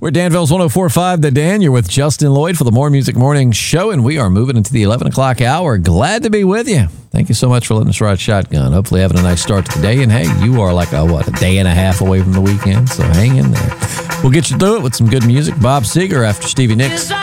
We're Danville's 104.5 The Dan. You're with Justin Lloyd for the More Music Morning Show, and we are moving into the 11 o'clock hour. Glad to be with you. Thank you so much for letting us ride shotgun. Hopefully having a nice start to the day. And hey, you are like a day and a half away from the weekend, so hang in there. We'll get you through it with some good music. Bob Seger after Stevie Nicks.